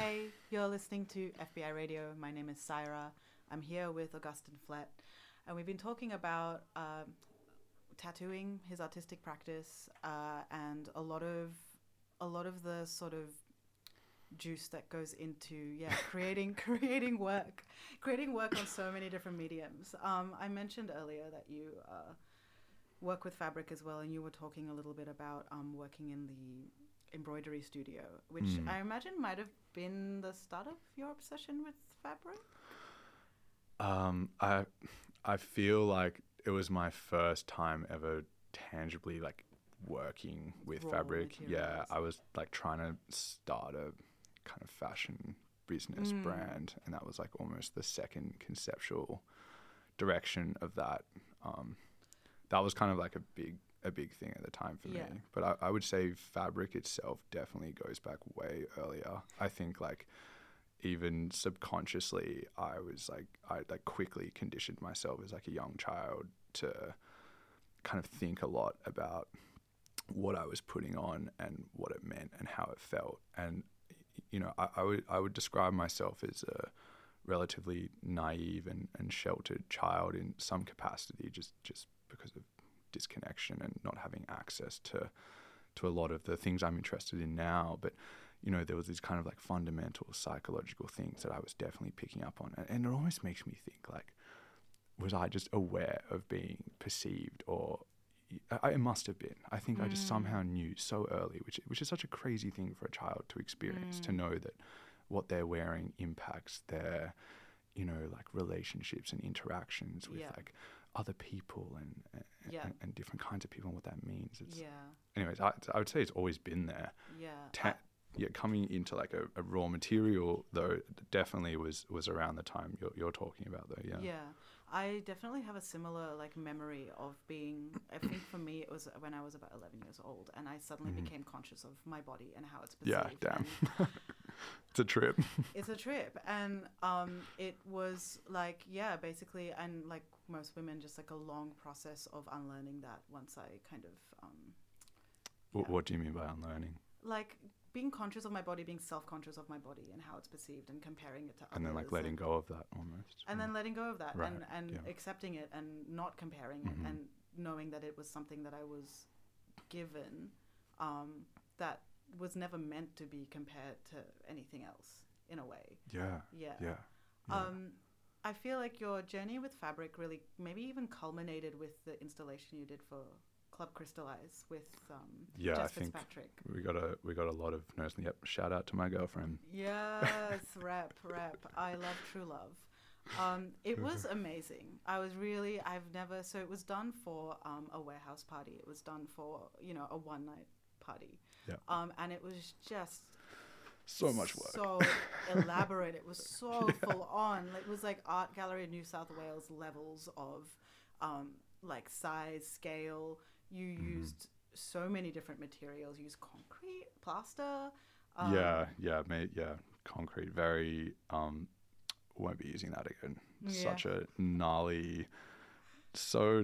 Hey, you're listening to FBI Radio. My name is Syra. I'm here with Augustin Flett, and we've been talking about tattooing, his artistic practice, and a lot of the sort of juice that goes into creating work on so many different mediums. I mentioned earlier that you work with fabric as well, and you were talking a little bit about working in the embroidery studio, which I imagine might have been the start of your obsession with fabric. I feel like it was my first time ever tangibly like working with Raw fabric. materials. Yeah, I was like trying to start a kind of fashion business brand, and that was like almost the second conceptual direction of that. That was kind of like a big thing at the time for me. But I would say fabric itself definitely goes back way earlier. I think like even subconsciously I quickly conditioned myself as like a young child to kind of think a lot about what I was putting on and what it meant and how it felt. And you know, I would describe myself as a relatively naive and sheltered child in some capacity, just because of disconnection and not having access to a lot of the things I'm interested in now. But you know, there was these kind of like fundamental psychological things that I was definitely picking up on, and it almost makes me think like, was I just aware of being perceived, or it must have been. I think I just somehow knew so early, which is such a crazy thing for a child to experience, to know that what they're wearing impacts their, you know, like relationships and interactions with like other people and different kinds of people and what that means. Anyways, I would say it's always been there. Coming into like a raw material though definitely was around the time you're talking about though. I definitely have a similar like memory of being, I think for me it was when I was about 11 years old, and I suddenly became conscious of my body and how it's perceived. Yeah, damn. It's a trip. It's a trip. And it was like, basically, and like most women, just like a long process of unlearning that once I kind of... What do you mean by unlearning? Like being conscious of my body, being self-conscious of my body and how it's perceived, and comparing it to others. And then like letting go of that almost. And then letting go of that, right. and accepting it and not comparing it, and knowing that it was something that I was given that was never meant to be compared to anything else in a way. Yeah. I feel like your journey with fabric really maybe even culminated with the installation you did for Club Crystallize with Jess I think Fitzpatrick. we got a lot of nursing. Yep, shout out to my girlfriend. Yes, rep. I love True Love. It was amazing. So it was done for a warehouse party. It was done for, you know, a one night party. And it was just so much work. So elaborate. It was so full on. It was like Art Gallery of New South Wales levels of like size, scale. You used so many different materials. You used concrete, plaster. Concrete. Very won't be using that again. Such a gnarly, so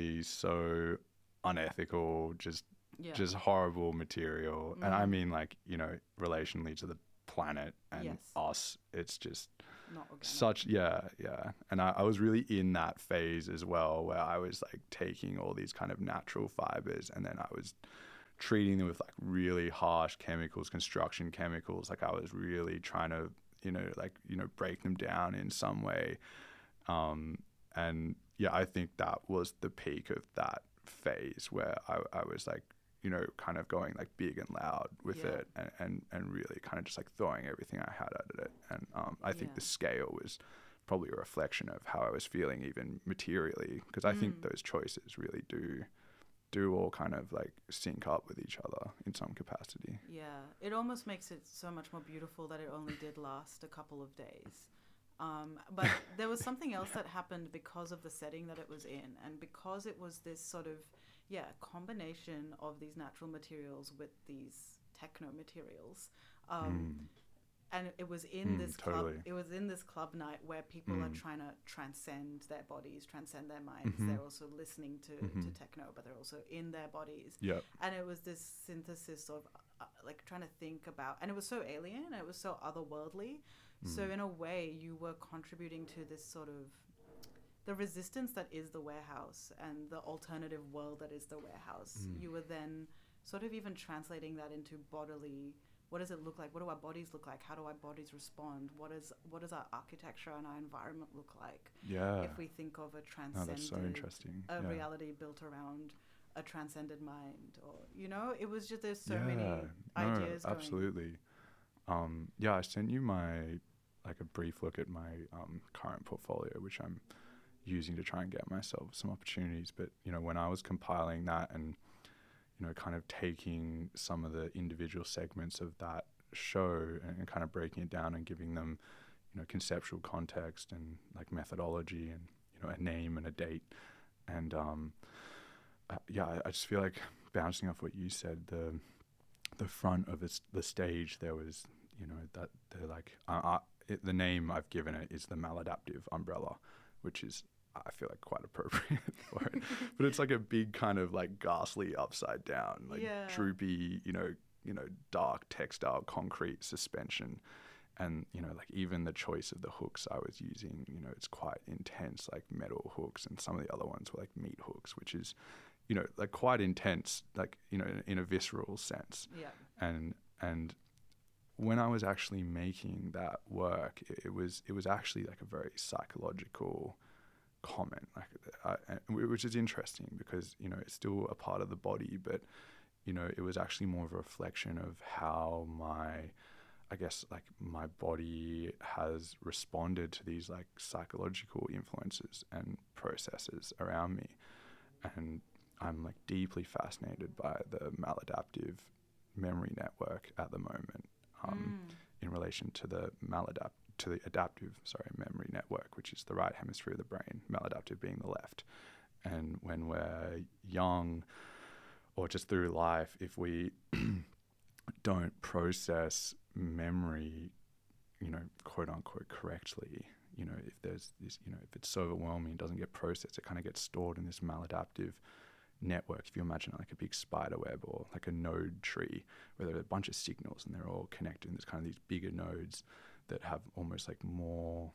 unethical, just horrible material. And I mean, like, you know, relationally to the planet and us, it's just not organic. Such and I was really in that phase as well, where I was like taking all these kind of natural fibers, and then I was treating them with like really harsh chemicals, construction chemicals. Like I was really trying to, break them down in some way. And I think that was the peak of that phase where I was like, kind of going like big and loud with it, and really kind of just like throwing everything I had at it. And I think the scale was probably a reflection of how I was feeling even materially, because I think those choices really do all kind of like sync up with each other in some capacity. Yeah, it almost makes it so much more beautiful that it only did last a couple of days. But there was something else that happened because of the setting that it was in, and because it was this sort of combination of these natural materials with these techno materials. And it was in this totally. club. It was in this club night where people are trying to transcend their bodies, transcend their minds. They're also listening to techno, but they're also in their bodies. Yep. And it was this synthesis of like trying to think about, and it was so alien, it was so otherworldly. So in a way, you were contributing to this sort of the resistance that is the warehouse and the alternative world that is the warehouse. You were then sort of even translating that into bodily. What does it look like? What do our bodies look like? How do our bodies respond? What does our architecture and our environment look like? Yeah. If we think of a transcended, that's so interesting. reality built around a transcended mind, or it was just there's so many ideas. Absolutely. I sent you a brief look at my current portfolio, which I'm using to try and get myself some opportunities. But when I was compiling that and kind of taking some of the individual segments of that show and kind of breaking it down and giving them conceptual context and like methodology and a name and a date, and I just feel like, bouncing off what you said, the front of the stage, there was that they're like the name I've given it is the maladaptive umbrella, which is, I feel like, quite appropriate for it. But it's like a big kind of like ghastly upside down, like droopy, dark textile concrete suspension. And, like even the choice of the hooks I was using, it's quite intense, like metal hooks, and some of the other ones were like meat hooks, which is, like quite intense, like, in a visceral sense. Yeah. And when I was actually making that work, it was actually like a very psychological comment, which is interesting because, it's still a part of the body, but, it was actually more of a reflection of how my body has responded to these like psychological influences and processes around me. And I'm like deeply fascinated by the maladaptive memory network at the moment, in relation to the adaptive memory network, which is the right hemisphere of the brain, maladaptive being the left. And when we're young or just through life, if we don't process memory, quote unquote, correctly, if there's this, if it's so overwhelming, it doesn't get processed, it kind of gets stored in this maladaptive network. If you imagine like a big spider web or like a node tree where there are a bunch of signals and they're all connected in this kind of these bigger nodes that have almost like more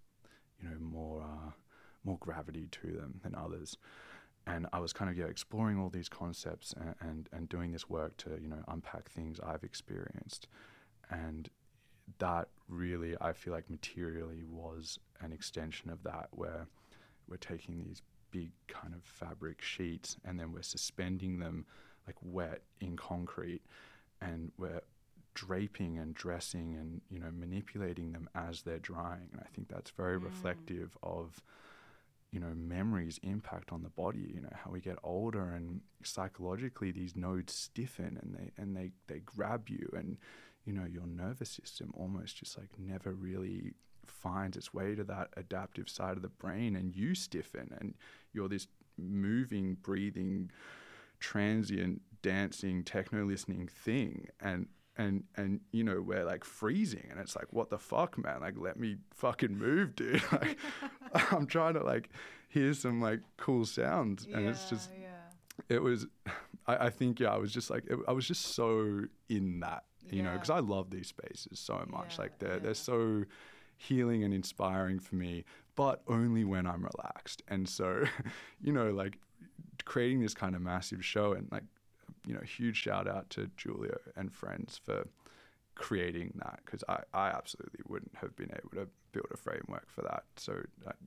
gravity to them than others. And I was kind of exploring all these concepts and doing this work to unpack things I've experienced, and that really, I feel like, materially was an extension of that, where we're taking these big kind of fabric sheets and then we're suspending them like wet in concrete, and we're draping and dressing and manipulating them as they're drying. And I think that's very reflective of memory's impact on the body, how we get older and psychologically these nodes stiffen and they grab you, and your nervous system almost just like never really finds its way to that adaptive side of the brain, and you stiffen and you're this moving, breathing, transient, dancing, techno listening thing, and we're like freezing, and it's like, what the fuck, man, like let me fucking move, dude. Like I'm trying to like hear some like cool sounds, and it's just it was I think I was just like I was just so in that, because I love these spaces so much, like they're so healing and inspiring for me, but only when I'm relaxed. And so like creating this kind of massive show, and like huge shout out to Julia and friends for creating that, because I absolutely wouldn't have been able to build a framework for that. So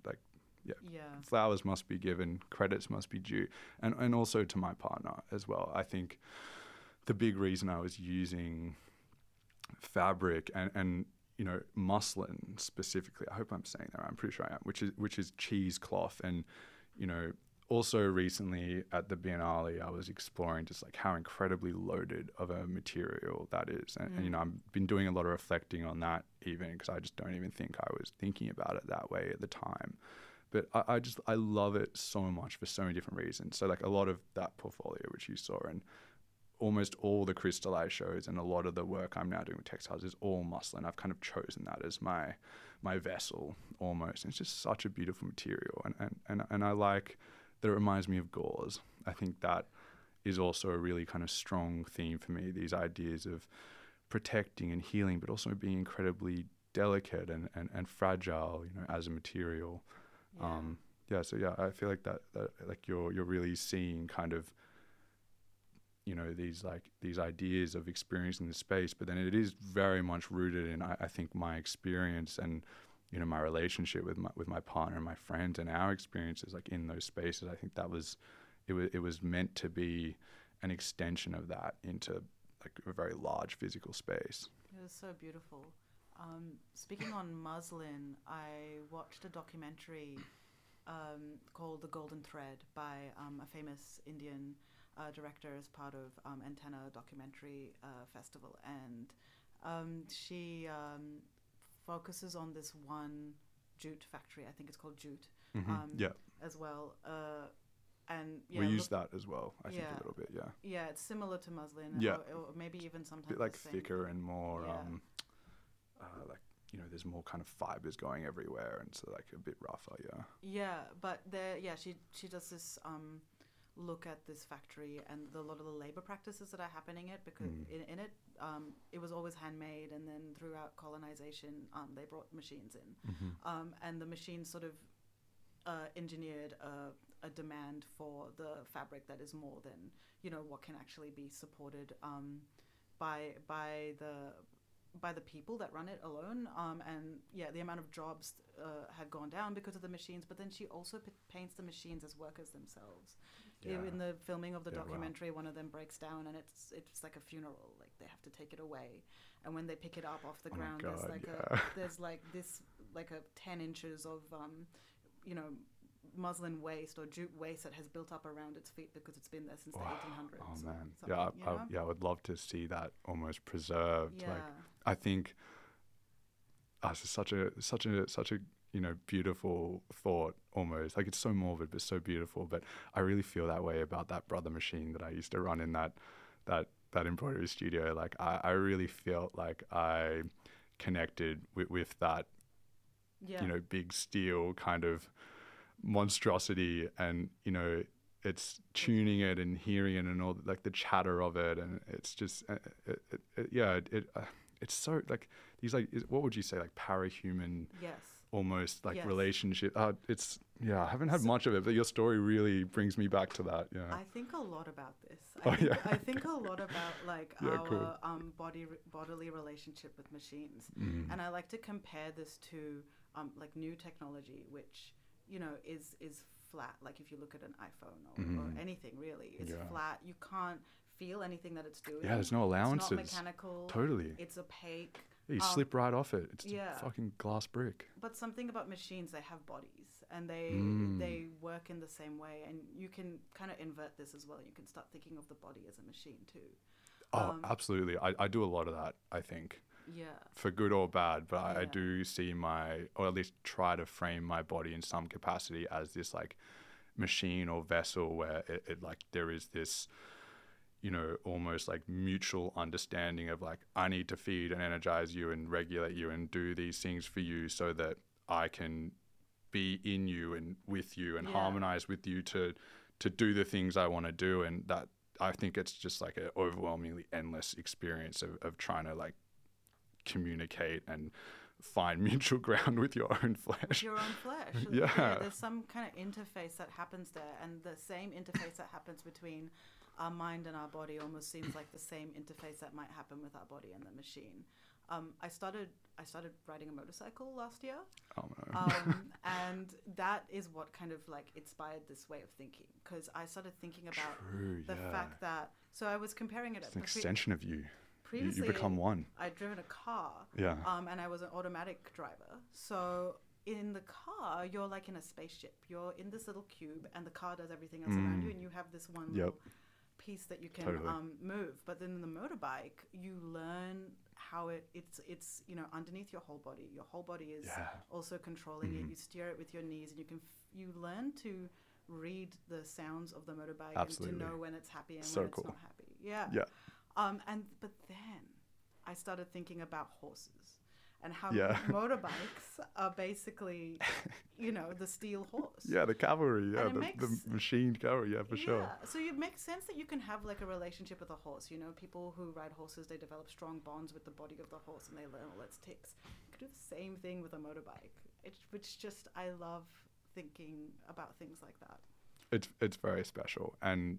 flowers must be given, credits must be due, and also to my partner as well. I think the big reason I was using fabric and muslin specifically, I hope I'm saying that right, I'm pretty sure I am, which is cheesecloth, and also recently at the Biennale, I was exploring just like how incredibly loaded of a material that is. And I've been doing a lot of reflecting on that, even because I just don't even think I was thinking about it that way at the time. But I love it so much for so many different reasons. So like a lot of that portfolio, which you saw, and almost all the crystallized shows and a lot of the work I'm now doing with textiles is all muslin. I've kind of chosen that as my vessel almost. And it's just such a beautiful material. And I like that it reminds me of gauze. I think that is also a really kind of strong theme for me. These ideas of protecting and healing, but also being incredibly delicate and fragile, as a material. So I feel like that like you're really seeing kind of, these ideas of experiencing the space, but then it is very much rooted in, I think, my experience and, my relationship with my partner and my friends and our experiences like in those spaces. I think it was meant to be an extension of that into like a very large physical space. It was so beautiful. Speaking on muslin, I watched a documentary called The Golden Thread by a famous Indian director as part of Antenna Documentary Festival, and she focuses on this one jute factory. I think it's called Jute. As well. And we use that as well. I think a little bit. Yeah, it's similar to muslin. Or maybe even sometimes a bit like thicker and more there's more kind of fibers going everywhere, and so like a bit rougher. But she does this look at this factory and a lot of the labor practices that are happening because in it it was always handmade, and then throughout colonization they brought machines in, and the machines sort of engineered a demand for the fabric that is more than what can actually be supported by the people that run it alone, and the amount of jobs had gone down because of the machines. But then she also paints the machines as workers themselves. In the filming of the documentary, one of them breaks down, and it's like a funeral. Like they have to take it away, and when they pick it up off the ground, there's like a 10 inches of muslin waste or jute waste that has built up around its feet because it's been there since the 1800s. Oh man, I would love to see that almost preserved. Like I think it's such a beautiful thought, almost like it's so morbid but so beautiful. But I really feel that way about that Brother machine that I used to run in that embroidery studio. Like I really felt like I connected with that big steel kind of monstrosity, and it's tuning it and hearing it and all like the chatter of it, and it's just it's so like these what would you say, like parahuman almost like relationship. I haven't had much of it, but your story really brings me back to that. I think a lot about this. I think a lot about like our bodily relationship with machines, and I like to compare this to like new technology, which is flat. Like if you look at an iPhone or anything really, it's flat. You can't feel anything that it's doing. Yeah, there's no allowances. It's not mechanical. Totally. It's opaque. You slip right off it. It's fucking glass brick. But something about machines, they have bodies, and they work in the same way, and you can kind of invert this as well. You can start thinking of the body as a machine too. Oh, absolutely. I do a lot of that, I think. Yeah. For good or bad, but I do see or at least try to frame my body in some capacity as this like machine or vessel where it like there is this, almost like mutual understanding of like, I need to feed and energize you and regulate you and do these things for you so that I can be in you and with you and harmonize with you to do the things I want to do. And that, I think it's just like an overwhelmingly endless experience of trying to like communicate and find mutual ground with your own flesh. With your own flesh. Yeah, there's some kind of interface that happens there, and the same interface that happens between our mind and our body almost seems like the same interface that might happen with our body and the machine. I started riding a motorcycle last year. Oh no. And that is what kind of like inspired this way of thinking, because I started thinking about the fact that, so I was comparing it. It's an extension of you. Previously, you become one. I'd driven a car. Yeah. And I was an automatic driver. So in the car, you're like in a spaceship. You're in this little cube, and the car does everything else around you, and you have this one little piece that you can move. But then in the motorbike, you learn how it's underneath your whole body. Your whole body is also controlling it. You steer it with your knees, and you learn to read the sounds of the motorbike and to know when it's happy and when it's not happy. Yeah. But then I started thinking about horses, and how Yeah. motorbikes are basically, the steel horse. Yeah, the cavalry. Yeah, And it the makes- machined cavalry. Yeah, for sure. Yeah, so it makes sense that you can have like a relationship with a horse. People who ride horses, they develop strong bonds with the body of the horse, and they learn all its ticks. You could do the same thing with a motorbike. Which just, I love thinking about things like that. It's very special, and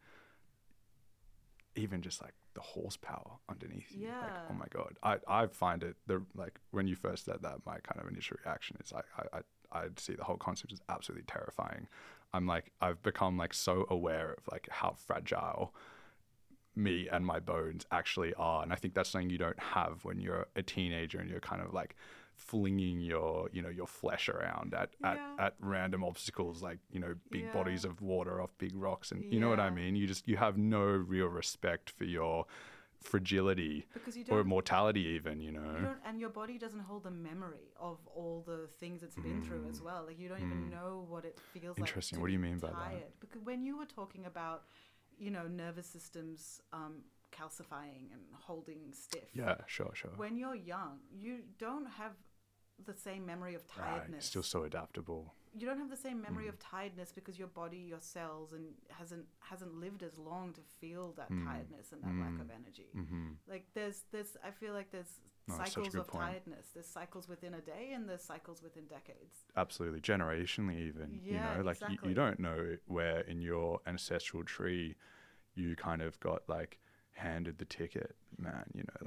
even just like the horsepower underneath you. Yeah. Like, oh my god, I find it when you first said that, my kind of initial reaction is I'd see the whole concept as absolutely terrifying. I've become like so aware of like how fragile me and my bones actually are, and I think that's something you don't have when you're a teenager and you're kind of like flinging your flesh around at random obstacles, like big bodies of water off big rocks, and you know what I mean. You have no real respect for your fragility or mortality even. You don't, and your body doesn't hold the memory of all the things it's been through as well. Like you don't even know what it feels like. Interesting. What do you mean by that? Because when you were talking about nervous systems calcifying and holding stiff. Yeah, sure. When you're young, you don't have the same memory of tiredness. Right, still so adaptable. You don't have the same memory of tiredness because your body, your cells, and hasn't lived as long to feel that tiredness and that lack of energy. Like there's I feel like there's cycles of tiredness. There's cycles within a day, and there's cycles within decades. Absolutely, generationally even. Yeah, like exactly. you don't know where in your ancestral tree you kind of got like handed the ticket, man.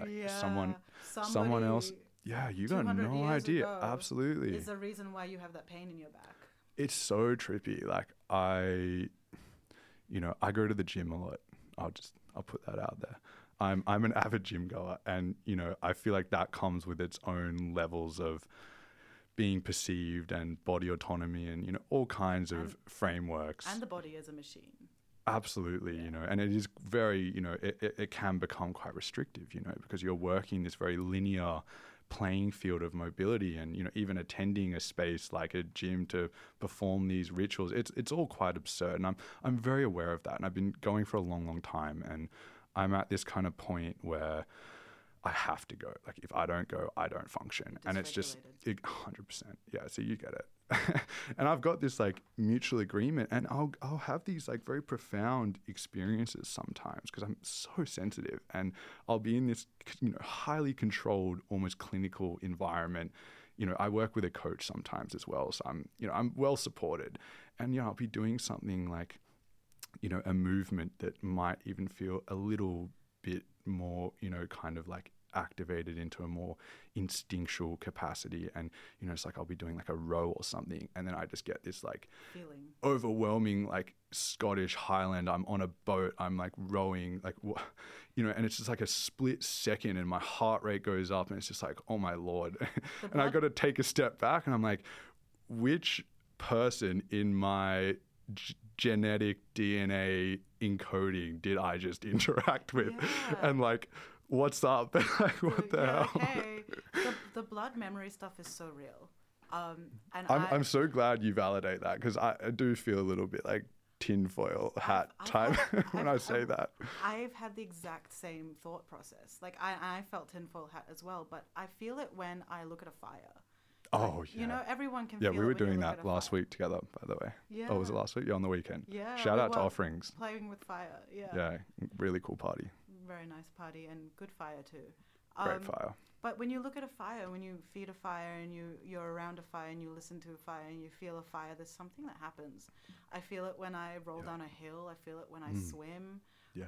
Someone else. Yeah, you got no idea. Absolutely. Is the reason why you have that pain in your back. It's so trippy. Like I go to the gym a lot. I'll put that out there. I'm an avid gym goer, and I feel like that comes with its own levels of being perceived and body autonomy and all kinds of frameworks. And the body is a machine. Absolutely, and it is very, it can become quite restrictive, because you're working this very linear playing field of mobility, and even attending a space like a gym to perform these rituals, it's all quite absurd, and I'm very aware of that, and I've been going for a long time, and I'm at this kind of point where I have to go. Like if I don't go, I don't function, and it's just 100%. Yeah, so you get it. And I've got this like mutual agreement, and I'll have these like very profound experiences sometimes because I'm so sensitive, and I'll be in this highly controlled, almost clinical environment. I work with a coach sometimes as well, so I'm well supported, and I'll be doing something like a movement that might even feel a little bit more kind of like activated into a more instinctual capacity, and it's like I'll be doing like a row or something, and then I just get this like feeling overwhelming like Scottish Highland, I'm on a boat, I'm like rowing, like and it's just like a split second and my heart rate goes up, and it's just like, oh my lord. And I got to take a step back, and I'm like, which person in my genetic DNA encoding did I just interact with? And like, what's up? Like, what the hell? Okay. The blood memory stuff is so real. And I'm so glad you validate that, because I do feel a little bit like tinfoil hat type when I say that. I've had the exact same thought process. Like I felt tinfoil hat as well, but I feel it when I look at a fire. Oh, yeah. Everyone can feel it. Yeah, we were doing that last week together, by the way. Yeah. Oh, was it last week? Yeah, on the weekend. Yeah. Shout out to Offerings. Playing with fire, yeah. Yeah, really cool party. Very nice party, and good fire too. Great fire. But when you look at a fire, when you feed a fire and you're around a fire and you listen to a fire and you feel a fire, there's something that happens. I feel it when I roll down a hill. I feel it when I swim. Yeah.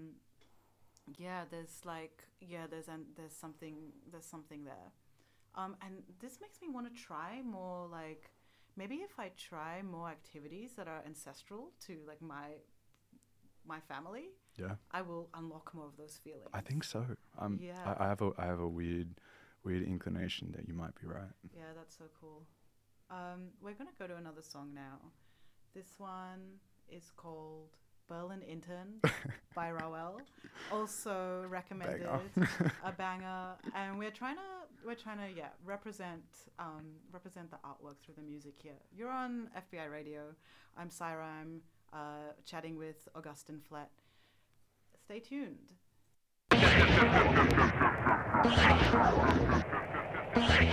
There's something there. And this makes me want to try more, like, maybe if I try more activities that are ancestral to like my family, I will unlock more of those feelings. I think so. I have a weird inclination that you might be right. Yeah, that's so cool. We're gonna go to another song now. This one is called Berlin Intern by Rawel. Also recommended. A banger. And we're trying to represent the artwork through the music here. You're on FBI Radio. I'm Syra. I'm chatting with Augustin Flett. Stay tuned. Thank